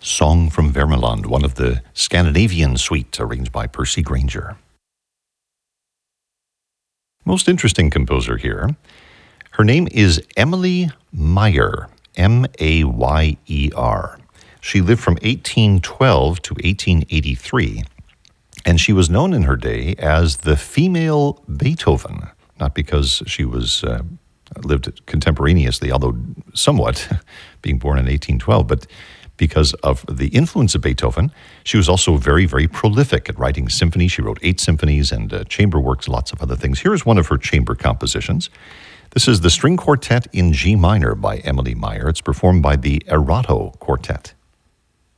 Song from Vermeland, one of the Scandinavian suite arranged by Percy Grainger. Most interesting composer here. Her name is Emilie Meier, M-A-Y-E-R. She lived from 1812 to 1883, and she was known in her day as the female Beethoven, not because she was lived contemporaneously, although somewhat, being born in 1812, but because of the influence of Beethoven. She was also very, very prolific at writing symphonies. She wrote 8 symphonies and chamber works, lots of other things. Here is one of her chamber compositions. This is the String Quartet in G minor by Emilie Meier. It's performed by the Erato Quartet.